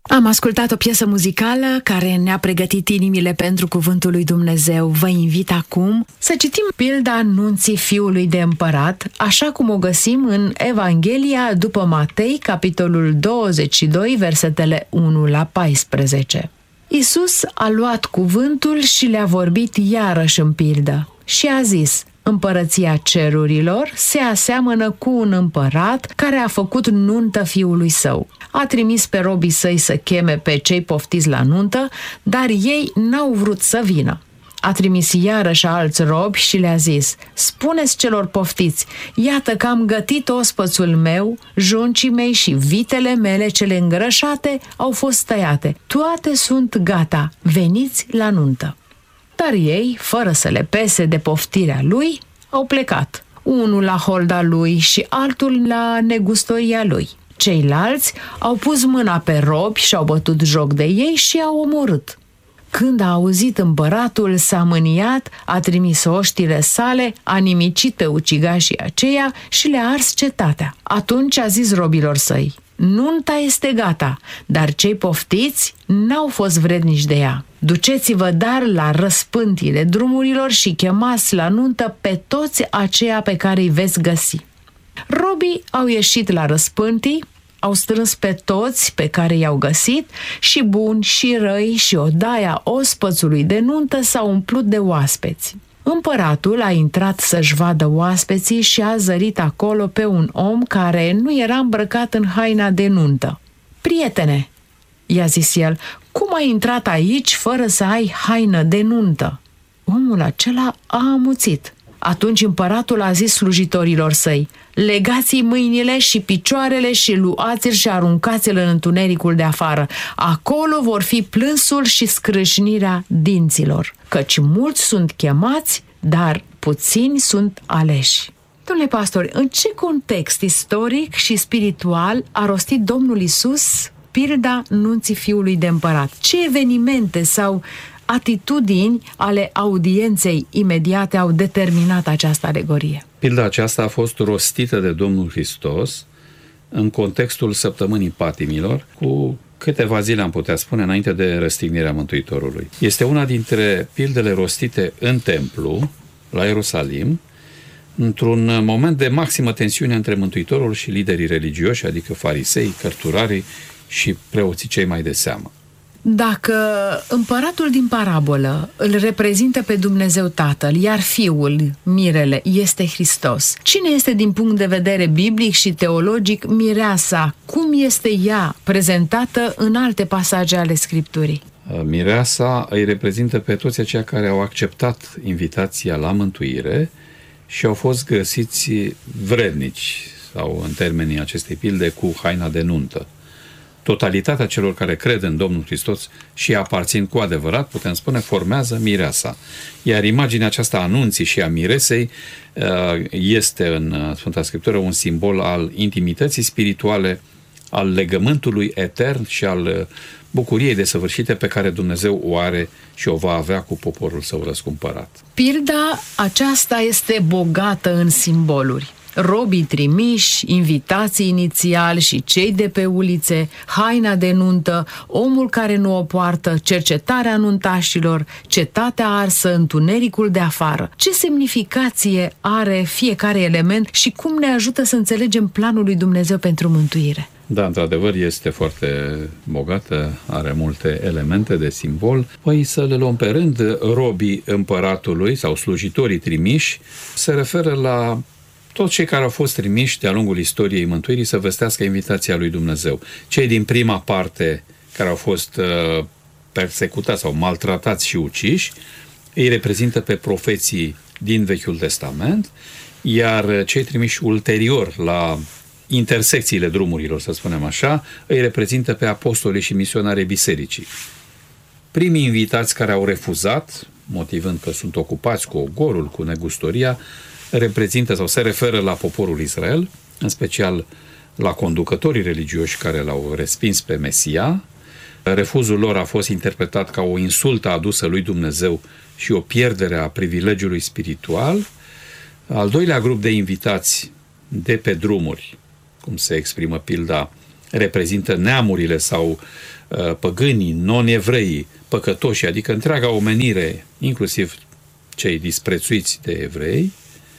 Am ascultat o piesă muzicală care ne-a pregătit inimile pentru cuvântul lui Dumnezeu. Vă invit acum să citim pilda nunții fiului de împărat, așa cum o găsim în Evanghelia după Matei, capitolul 22, versetele 1 la 14. Iisus a luat cuvântul și le-a vorbit iarăși în pildă și a zis: Împărăția cerurilor se aseamănă cu un împărat care a făcut nuntă fiului său. A trimis pe robii săi să cheme pe cei poftiți la nuntă, dar ei n-au vrut să vină. A trimis iarăși alți robi și le-a zis: Spuneți celor poftiți, iată că am gătit ospățul meu, juncii mei și vitele mele cele îngrășate au fost tăiate. Toate sunt gata, veniți la nuntă. Dar ei, fără să le pese de poftirea lui, au plecat. Unul la holda lui și altul la negustoria lui. Ceilalți au pus mâna pe robi și au bătut joc de ei și i-au omorât. Când a auzit împăratul, s-a mâniat, a trimis oștile sale, a nimicit pe ucigașii aceia și le-a ars cetatea. Atunci a zis robilor săi: Nunta este gata, dar cei poftiți n-au fost vrednici de ea. Duceți-vă dar la răspântile drumurilor și chemați la nuntă pe toți aceia pe care îi veți găsi. Robii au ieșit la răspântii, au strâns pe toți pe care i-au găsit, și buni și răi, și odaia ospățului de nuntă s-a umplut de oaspeți. Împăratul a intrat să-și vadă oaspeții și a zărit acolo pe un om care nu era îmbrăcat în haina de nuntă. Prietene, i-a zis el, cum ai intrat aici fără să ai haină de nuntă? Omul acela a amuțit. Atunci împăratul a zis slujitorilor săi: Legați-i mâinile și picioarele și luați-l și aruncați-l în întunericul de afară. Acolo vor fi plânsul și scrâșnirea dinților, căci mulți sunt chemați, dar puțini sunt aleși. Domnule pastor, în ce context istoric și spiritual a rostit Domnul Iisus pilda nunții fiului de împărat? Ce evenimente sau atitudini ale audienței imediate au determinat această alegorie? Pilda aceasta a fost rostită de Domnul Hristos în contextul săptămânii patimilor, cu câteva zile, am putea spune, înainte de răstignirea Mântuitorului. Este una dintre pildele rostite în templu, la Ierusalim, într-un moment de maximă tensiune între Mântuitorul și liderii religioși, adică farisei, cărturarii și preoții cei mai de seamă. Dacă împăratul din parabolă îl reprezintă pe Dumnezeu Tatăl, iar fiul, mirele, este Hristos, cine este din punct de vedere biblic și teologic mireasa? Cum este ea prezentată în alte pasaje ale Scripturii? Mireasa îi reprezintă pe toți aceia care au acceptat invitația la mântuire și au fost găsiți vrednici, sau în termenii acestei pilde, cu haina de nuntă. Totalitatea celor care cred în Domnul Hristos și aparțin cu adevărat, putem spune, formează mireasa. Iar imaginea aceasta a nunții și a miresei este în Sfânta Scriptură un simbol al intimității spirituale, al legământului etern și al bucuriei desăvârșite pe care Dumnezeu o are și o va avea cu poporul său răscumpărat. Pilda aceasta este bogată în simboluri. Robii trimiși, invitații inițiali și cei de pe ulițe, haina de nuntă, omul care nu o poartă, cercetarea nuntașilor, cetatea arsă, întunericul de afară. Ce semnificație are fiecare element și cum ne ajută să înțelegem planul lui Dumnezeu pentru mântuire? Da, într-adevăr, este foarte bogată, are multe elemente de simbol. Păi să le luăm pe rând. Robii împăratului sau slujitorii trimiși se referă la toți cei care au fost trimiși de-a lungul istoriei mântuirii să vestească invitația lui Dumnezeu. Cei din prima parte care au fost persecutați sau maltratați și uciși, îi reprezintă pe profeții din Vechiul Testament, iar cei trimiși ulterior la intersecțiile drumurilor, să spunem așa, îi reprezintă pe apostolii și misionarii bisericii. Primii invitați care au refuzat, motivând că sunt ocupați cu ogorul, cu negustoria, reprezintă sau se referă la poporul Israel, în special la conducătorii religioși care l-au respins pe Mesia. Refuzul lor a fost interpretat ca o insultă adusă lui Dumnezeu și o pierdere a privilegiului spiritual. Al doilea grup de invitați de pe drumuri, cum se exprimă pilda, reprezintă neamurile sau păgânii, non-evreii, păcătoși, adică întreaga omenire, inclusiv cei disprețuiți de evrei,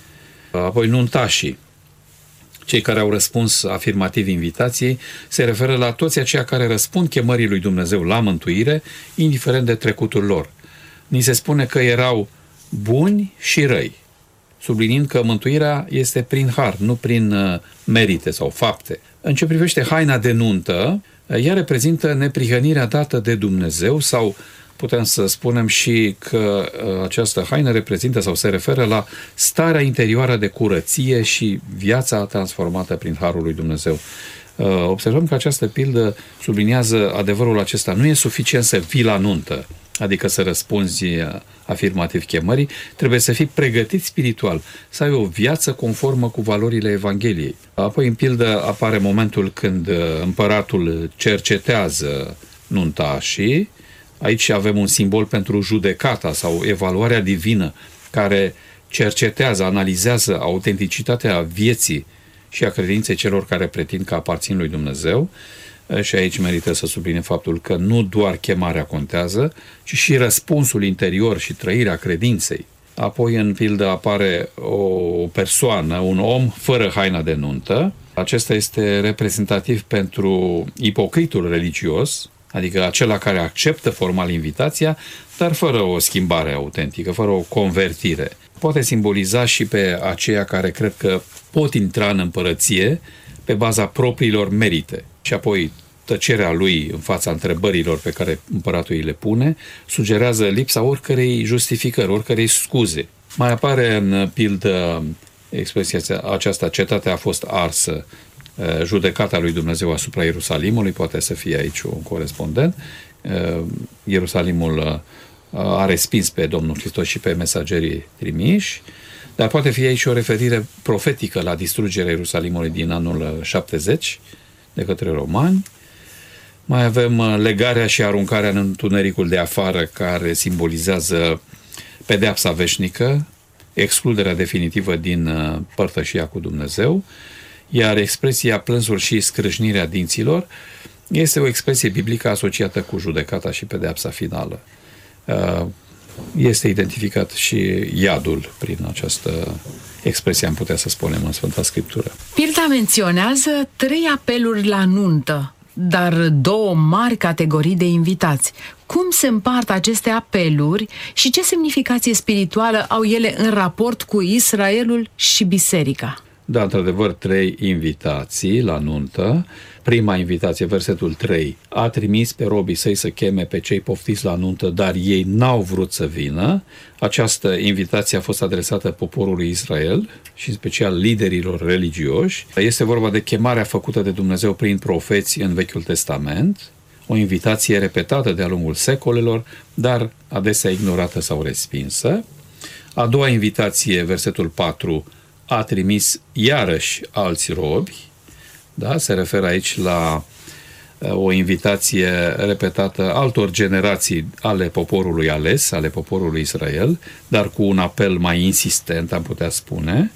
apoi nuntașii, cei care au răspuns afirmativ invitației, se referă la toți aceia care răspund chemării lui Dumnezeu la mântuire, indiferent de trecutul lor. Ni se spune că erau buni și răi, subliniind că mântuirea este prin har, nu prin merite sau fapte. În ce privește haina de nuntă, ea reprezintă neprihănirea dată de Dumnezeu sau putem să spunem și că această haină reprezintă sau se referă la starea interioară de curăție și viața transformată prin harul lui Dumnezeu. Observăm că această pildă subliniază adevărul acesta. Nu e suficient să vii la nuntă, adică să răspunzi afirmativ chemării, trebuie să fii pregătit spiritual, să ai o viață conformă cu valorile Evangheliei. Apoi în pildă apare momentul când împăratul cercetează nuntașii. Aici avem un simbol pentru judecata sau evaluarea divină care cercetează, analizează autenticitatea vieții și a credinței celor care pretind că aparțin lui Dumnezeu. Și aici merită să subliniem faptul că nu doar chemarea contează, ci și răspunsul interior și trăirea credinței. Apoi, în pildă, apare o persoană, un om fără haina de nuntă. Acesta este reprezentativ pentru ipocritul religios, adică acela care acceptă formal invitația, dar fără o schimbare autentică, fără o convertire. Poate simboliza și pe aceia care cred că pot intra în împărăție pe baza propriilor merite. Și apoi tăcerea lui în fața întrebărilor pe care împăratul îi le pune sugerează lipsa oricărei justificări, oricărei scuze. Mai apare în pildă expresia aceasta: cetatea a fost arsă, judecata lui Dumnezeu asupra Ierusalimului, poate să fie aici un corespondent. Ierusalimul a respins pe Domnul Hristos și pe mesagerii trimiși, dar poate fi aici o referire profetică la distrugerea Ierusalimului din anul 70 de către romani. Mai avem legarea și aruncarea în întunericul de afară, care simbolizează pedeapsa veșnică, excluderea definitivă din părtășia cu Dumnezeu, iar expresia plânsul și scrâșnirea dinților este o expresie biblică asociată cu judecata și pedeapsa finală. Este identificat și iadul prin această expresie, am putea să spunem, în Sfânta Scriptură. Pilda menționează 3 apeluri la nuntă, dar 2 mari categorii de invitați. Cum se împart aceste apeluri și ce semnificație spirituală au ele în raport cu Israelul și biserica? Da, într-adevăr, 3 invitații la nuntă. Prima invitație, versetul 3, a trimis pe robii săi să cheme pe cei poftiți la nuntă, dar ei n-au vrut să vină. Această invitație a fost adresată poporului Israel și în special liderilor religioși. Este vorba de chemarea făcută de Dumnezeu prin profeți în Vechiul Testament, o invitație repetată de-a lungul secolelor, dar adesea ignorată sau respinsă. A doua invitație, versetul 4, a trimis iarăși alți robi. Da? Se referă aici la o invitație repetată altor generații ale poporului ales, ale poporului Israel, dar cu un apel mai insistent, am putea spune.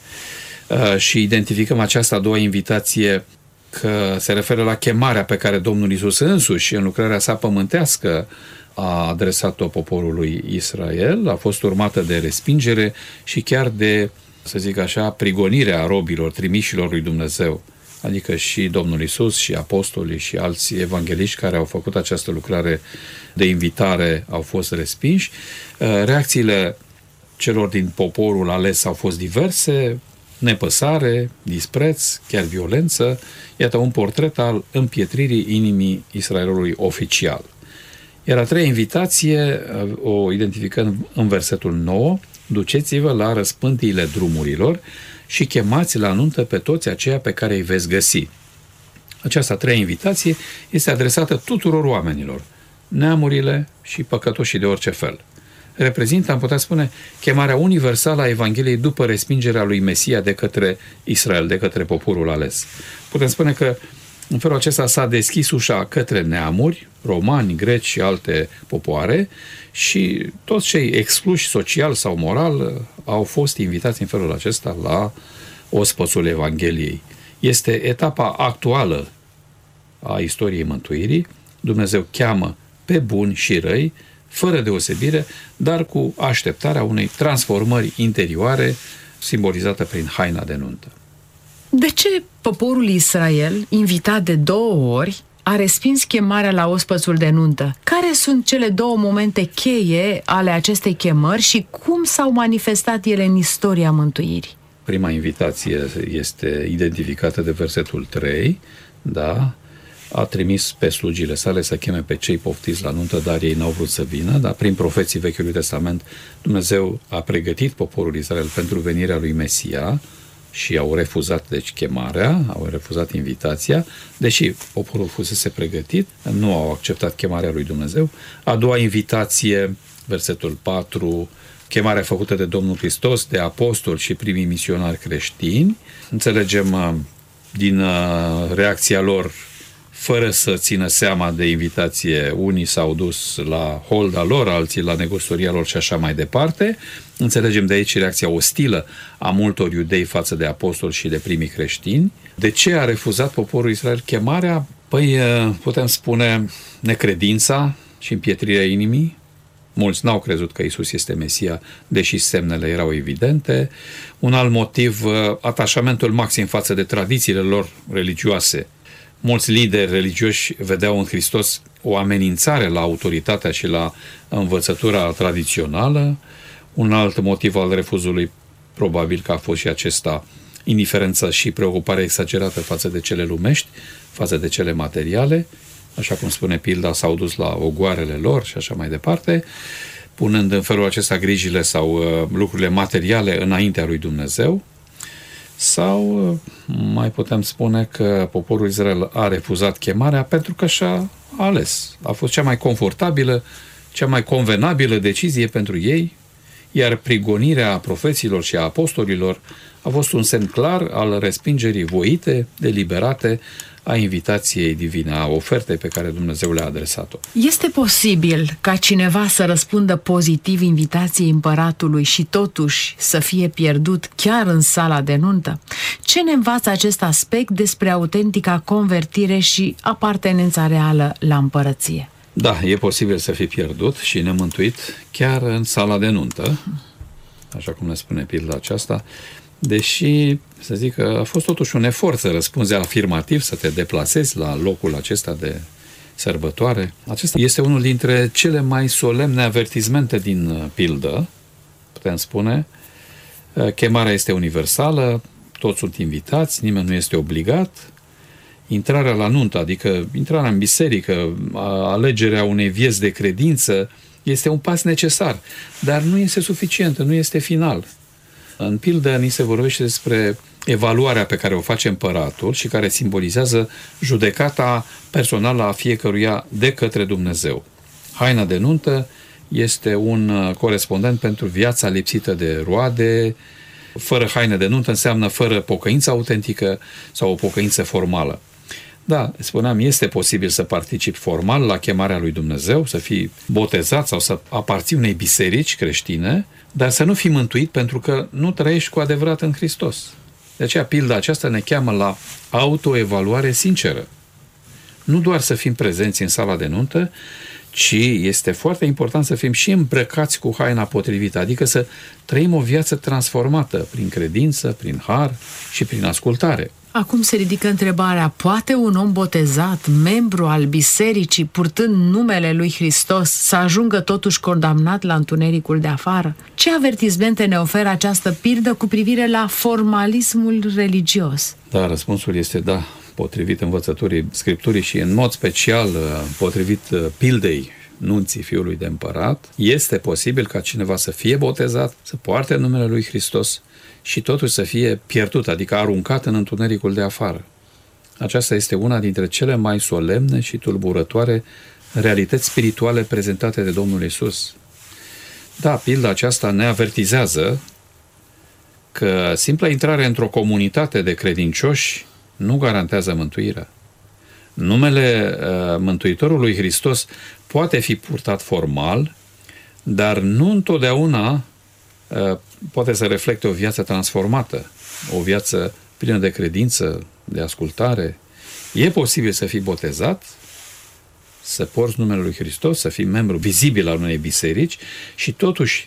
Și identificăm această a doua invitație că se referă la chemarea pe care Domnul Iisus însuși, în lucrarea sa pământească, a adresat-o poporului Israel. A fost urmată de respingere și chiar de, să zic așa, prigonirea robilor, trimișilor lui Dumnezeu. Adică și Domnul Iisus și apostolii și alți evangeliști care au făcut această lucrare de invitare au fost respinși. Reacțiile celor din poporul ales au fost diverse: nepăsare, dispreț, chiar violență. Iată un portret al împietririi inimii Israelului oficial. Iar a treia invitație o identificăm în versetul 9: duceți-vă la răspântiile drumurilor și chemați la nuntă pe toți aceia pe care îi veți găsi. Această a treia invitație este adresată tuturor oamenilor, neamurile și păcătoșii de orice fel. Reprezintă, am putea spune, chemarea universală a Evangheliei după respingerea lui Mesia de către Israel, de către poporul ales. Putem spune că în felul acesta s-a deschis ușa către neamuri, romani, greci și alte popoare, și toți cei excluși social sau moral au fost invitați în felul acesta la ospățul Evangheliei. Este etapa actuală a istoriei mântuirii. Dumnezeu cheamă pe buni și răi, fără deosebire, dar cu așteptarea unei transformări interioare simbolizată prin haina de nuntă. De ce poporul Israel, invitat de 2 ori, a respins chemarea la ospățul de nuntă? Care sunt cele 2 momente cheie ale acestei chemări și cum s-au manifestat ele în istoria mântuirii? Prima invitație este identificată de versetul 3, da? A trimis pe slugile sale să cheme pe cei poftiți la nuntă, dar ei n-au vrut să vină, dar prin profeții Vechiului Testament Dumnezeu a pregătit poporul Israel pentru venirea lui Mesia și au refuzat deci chemarea, au refuzat invitația, deși poporul fusese pregătit, nu au acceptat chemarea lui Dumnezeu. A doua invitație, versetul 4, chemarea făcută de Domnul Hristos, de apostoli și primii misionari creștini. Înțelegem din reacția lor, fără să țină seama de invitație, unii s-au dus la holda lor, alții la negusăria lor și așa mai departe. Înțelegem de aici reacția ostilă a multor iudei față de apostoli și de primii creștini. De ce a refuzat poporul Israel chemarea? Păi, putem spune, necredința și împietrirea inimii. Mulți n-au crezut că Iisus este Mesia, deși semnele erau evidente. Un alt motiv, atașamentul maxim față de tradițiile lor religioase. Mulți lideri religioși vedeau în Hristos o amenințare la autoritatea și la învățătura tradițională. Un alt motiv al refuzului, probabil că a fost și acesta, indiferență și preocupare exagerată față de cele lumești, față de cele materiale. Așa cum spune pilda, s-au dus la ogoarele lor și așa mai departe, punând în felul acesta grijile sau lucrurile materiale înaintea lui Dumnezeu. Sau mai putem spune că poporul Israel a refuzat chemarea pentru că și-a ales. A fost cea mai confortabilă, cea mai convenabilă decizie pentru ei, iar prigonirea profeților și a apostolilor a fost un semn clar al respingerii voite, deliberate, a invitației divine, a ofertei pe care Dumnezeu le-a adresat-o. Este posibil ca cineva să răspundă pozitiv invitației împăratului și totuși să fie pierdut chiar în sala de nuntă? Ce ne învață acest aspect despre autentica convertire și apartenența reală la împărăție? Da, e posibil să fii pierdut și nemântuit chiar în sala de nuntă, așa cum ne spune pilda aceasta, deși, să zic că a fost totuși un efort să răspunzi afirmativ, să te deplasezi la locul acesta de sărbătoare. Acesta este unul dintre cele mai solemne avertizmente din pildă, putem spune. Chemarea este universală, toți sunt invitați, nimeni nu este obligat. Intrarea la nuntă, adică intrarea în biserică, alegerea unei vieți de credință, este un pas necesar, dar nu este suficientă, nu este final. În pildă ni se vorbește despre evaluarea pe care o face împăratul și care simbolizează judecata personală a fiecăruia de către Dumnezeu. Haina de nuntă este un corespondent pentru viața lipsită de roade. Fără haină de nuntă înseamnă fără pocăință autentică sau o pocăință formală. Da, spuneam, este posibil să participi formal la chemarea lui Dumnezeu, să fii botezat sau să aparții unei biserici creștine, dar să nu fii mântuit pentru că nu trăiești cu adevărat în Hristos. De aceea, pilda aceasta ne cheamă la autoevaluare sinceră. Nu doar să fim prezenți în sala de nuntă, ci este foarte important să fim și îmbrăcați cu haina potrivită, adică să trăim o viață transformată prin credință, prin har și prin ascultare. Acum se ridică întrebarea, poate un om botezat, membru al bisericii, purtând numele lui Hristos, să ajungă totuși condamnat la întunericul de afară? Ce avertizmente ne oferă această pildă cu privire la formalismul religios? Da, răspunsul este da, potrivit învățăturii Scripturii și în mod special potrivit pildei nunții fiului de împărat, este posibil ca cineva să fie botezat, să poarte numele lui Hristos și totuși să fie pierdut, adică aruncat în întunericul de afară. Aceasta este una dintre cele mai solemne și tulburătoare realități spirituale prezentate de Domnul Iisus. Da, pilda aceasta ne avertizează că simpla intrare într-o comunitate de credincioși nu garantează mântuirea. Numele Mântuitorului Hristos poate fi purtat formal, dar nu întotdeauna poate să reflecte o viață transformată, o viață plină de credință, de ascultare, E posibil să fii botezat, să porți numele lui Hristos, să fii membru vizibil al unei biserici și totuși